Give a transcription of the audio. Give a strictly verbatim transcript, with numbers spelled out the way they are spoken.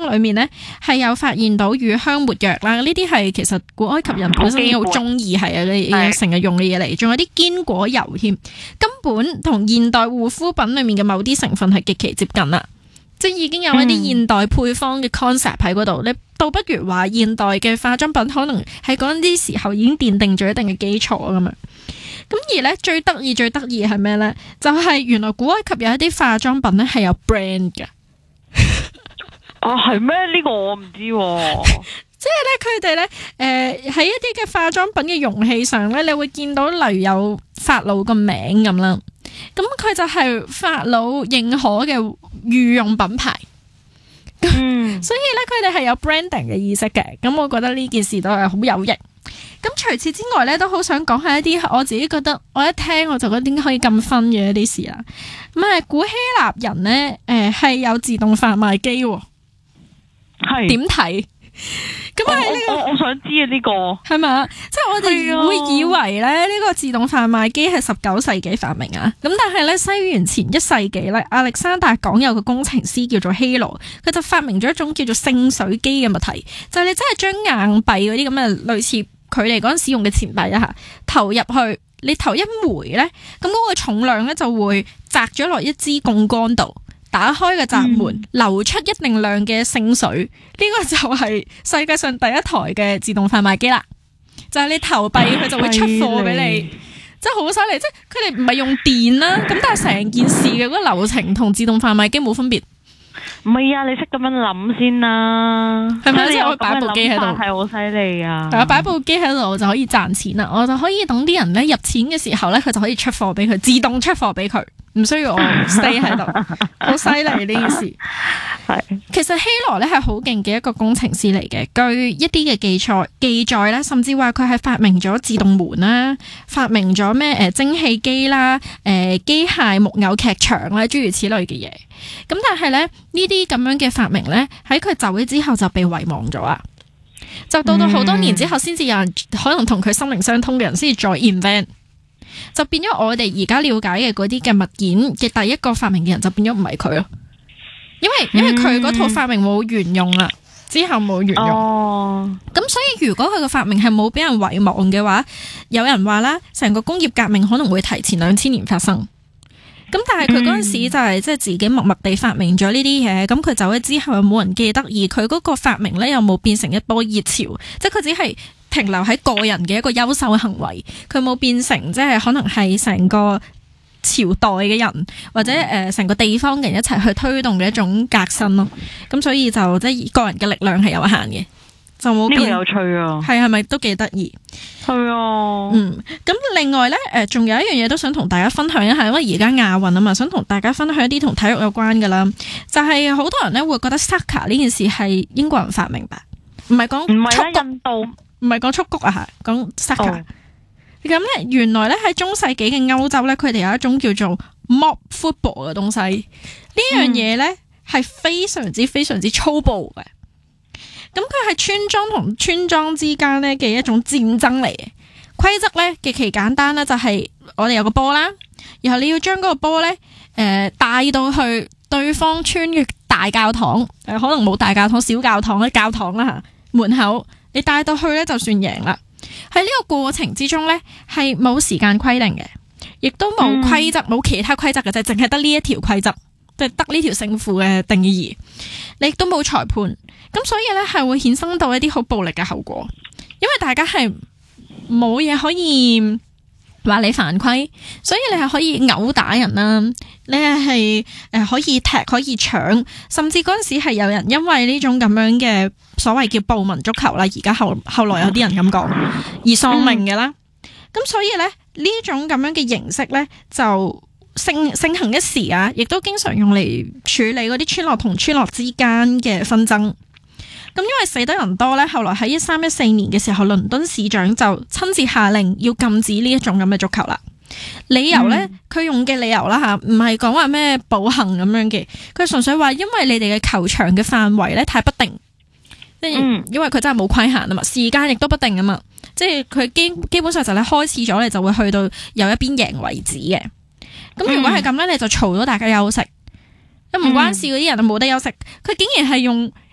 箱裏面咧係有發現到乳香沒藥啦，呢啲係其實古埃及人本身已經好中意係啊，你成日用嘅嘢嚟，仲有啲堅果油添，根本同現代護膚品裏面嘅某啲成分係極其接近啦，即係已經有一啲現代配方嘅 concept 喺嗰度，你倒不如話現代嘅化妝品可能喺嗰啲時候已經奠定咗一定嘅基礎咁樣。咁而咧最得意最得意係咩咧？就係、是、原來古埃及有一啲化妝品咧係有 brand 嘅。 哦，係咩？呢、這個我唔知喎。 即係咧，佢哋咧，誒喺一啲嘅化妝品嘅容器上咧，你會見到例如有法老個名咁啦。咁佢就係法老認可嘅御用品牌。嗯，所以咧，佢哋係有 branding 嘅意識嘅。咁我覺得呢件事都係好有型。咁除此之外咧，都好想講下一啲我自己覺得，我一聽我就覺得點解可以咁分嘅一啲事啦。咁啊，古希臘人咧，誒、呃、係有自動販賣機，係點睇？咁啊，呢個我我想知啊，呢、這個係咪？即係我哋會以為咧，呢個自動販賣機係十九世紀發明啊。咁但係咧，西元前一世紀咧，亞歷山大港有個工程師叫做希羅，佢就發明咗一種叫做聖水機嘅物體，就係、是、你真係將硬幣嗰啲咁嘅類似佢哋嗰陣時用嘅錢幣一下投入去，你投一枚咧，咁嗰個重量咧就會擲咗落一支槓桿度。打開個閘門、嗯，流出一定量嘅聖水，呢、這個就係世界上第一台嘅自動販賣機啦。就係、是、你投幣，佢就會出貨俾你，真係好犀利。即係佢哋唔係用電啦，咁但係成件事嘅嗰個流程同自動販賣機冇分別。 唔係啊，你識咁樣諗先啦，係咪？即係我擺部機喺度，係好犀利啊！ 係啊，擺部機喺度我就可以賺錢啦，我就可以等啲人咧入錢嘅時候咧，佢就可以出貨俾佢，自動出貨俾佢。唔需要我 stay 喺度，好犀利呢件事。係，其實希羅咧係好勁嘅一個工程師嚟嘅。據一啲嘅記載記載咧，甚至話佢係發明咗自動門啦，發明咗咩誒蒸汽機啦、誒機械木偶劇場啦，諸如此類嘅嘢。咁但係咧呢啲咁樣嘅發明咧，喺佢走咗之後就被遺忘咗啊！就到到好多年之後，先至有人可能同佢心靈相通嘅人，先至再 invent。就變咗我哋而家了解嘅嗰啲嘅物件嘅第一個發明嘅人就變咗唔係佢咯，因為因為佢嗰套發明冇沿用啦，之後冇沿用，咁、哦、所以如果佢個發明係冇俾人遺忘嘅話，有人話啦，成個工業革命可能會提前兩千年發生。咁但係佢嗰陣時就係即係自己默默地發明咗呢啲嘢，咁佢走咗之後又冇人記得，而佢嗰個發明咧又冇變成一波熱潮，即係佢只係停留喺個人嘅一個優秀嘅行為，佢冇變成即係可能係成個朝代嘅人或者誒成個地方嘅人一齊去推動嘅一種革新咯。咁所以就即係個人嘅力量係有限嘅，就冇變。呢個有趣啊，係係咪都幾得意？係啊，嗯，咁另外咧誒，仲有一樣嘢都想同大家分享一下，因為而家亞運啊嘛，想同大家分享一啲同體育有關噶啦，就係、是、好多人咧會覺得 soccer 呢件事係英國人發明吧，唔係講唔係印度。唔係講蹴鞠啊，講 soccer。咁咧，原來咧喺中世紀嘅歐洲咧，佢哋有一種叫做 mob football 嘅東西。呢樣嘢咧係非常之非常之粗暴嘅。咁佢係村莊同村莊之間咧嘅一種戰爭嚟嘅。規則咧極其簡單啦，就係我哋有個波啦，然後你要將嗰個波咧誒帶到去對方村嘅大教堂，誒、呃、可能冇大教堂，小教堂咧，教堂啦吓門口。你帶到去咧就算贏啦。喺呢個過程之中咧係冇時間規定嘅，亦都冇規則，冇、嗯、其他規則嘅，就淨係得呢一條規則，即係得呢條勝負嘅定義。你亦都冇裁判，咁所以咧係會衍生到一啲好暴力嘅後果，因為大家係冇嘢可以話你犯規，所以你係可以毆打人啦，你係誒可以踢可以搶，甚至嗰陣時係有人因為呢種咁樣嘅所謂叫暴民足球啦，而家後後來有啲人咁講而喪命嘅啦。咁、嗯、所以咧呢種咁樣嘅形式咧就盛盛行一時啊，亦都經常用嚟處理嗰啲村落同村落之間嘅紛爭。咁因為死得人多咧，後來喺一三一四年嘅時候，倫敦市長就親自下令要禁止呢一種咁嘅足球啦。理由咧，佢、嗯、用嘅理由啦吓，唔係講話咩暴行咁樣嘅，佢純粹話因為你哋嘅球場嘅範圍咧太不定，即係、嗯、因為佢真係冇規限啊嘛，時間亦都不定啊嘛，即係佢基基本上就你開始咗，你就會去到有一邊贏為止嘅。咁如果係咁咧，你就嘈咗大家休息，咁唔關事嗰啲人就冇得休息，佢竟然係用。